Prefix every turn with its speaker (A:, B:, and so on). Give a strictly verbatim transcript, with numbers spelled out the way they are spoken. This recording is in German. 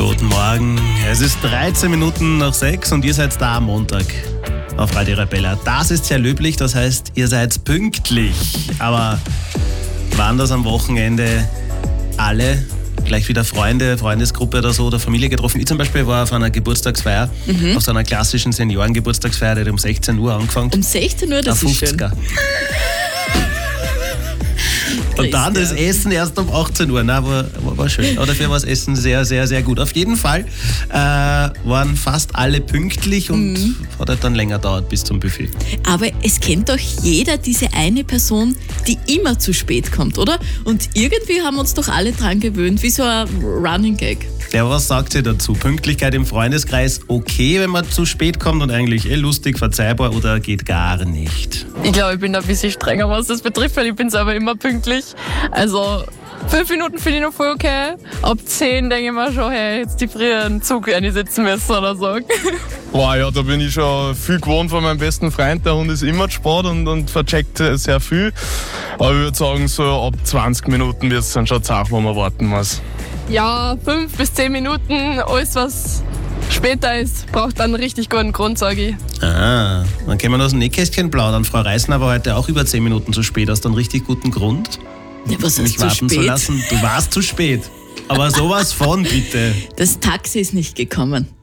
A: Guten Morgen. Es ist dreizehn Minuten nach sechs und ihr seid da am Montag auf Radio Arabella. Das ist sehr löblich, das heißt, ihr seid pünktlich. Aber waren das am Wochenende alle gleich wieder Freunde, Freundesgruppe oder so oder Familie getroffen? Ich zum Beispiel war auf einer Geburtstagsfeier, mhm. auf so einer klassischen Seniorengeburtstagsfeier, die hat um sechzehn Uhr angefangen.
B: Um sechzehn Uhr, das
A: Ein
B: ist schön.
A: fünfziger. Und dann das Essen erst um achtzehn Uhr. Nein, war, war, war schön. Aber dafür war das Essen sehr, sehr, sehr gut. Auf jeden Fall äh, waren fast alle pünktlich und mhm. hat halt dann länger gedauert bis zum Buffet.
B: Aber es kennt doch jeder diese eine Person, die immer zu spät kommt, oder? Und irgendwie haben wir uns doch alle dran gewöhnt, wie so ein Running Gag.
A: Ja, was sagt sie dazu? Pünktlichkeit im Freundeskreis okay, wenn man zu spät kommt und eigentlich eh lustig, verzeihbar oder geht gar nicht?
C: Ich glaube, ich bin da ein bisschen strenger, was das betrifft, weil ich bin selber immer pünktlich. Also fünf Minuten finde ich noch voll okay. Ab zehn denke ich mir schon, hey, jetzt die früheren Zug einsetzen müssen oder so.
D: Boah, ja, da bin ich schon viel gewohnt von meinem besten Freund. Der Hund ist immer zu spät und, und vercheckt sehr viel. Aber ich würde sagen, so ab zwanzig Minuten wird es dann schon Zeit, wo man warten muss.
C: Ja, fünf bis zehn Minuten, alles was später ist, braucht dann einen richtig guten Grund, sage ich.
A: Ah, dann können wir aus dem Nähkästchen plaudern. Frau Reisner war heute auch über zehn Minuten zu spät. Hast du einen richtig guten Grund,
B: ja, was
A: mich
B: ist zu
A: warten
B: spät?
A: zu lassen? Du warst zu spät. Aber sowas von, bitte.
B: Das Taxi ist nicht gekommen.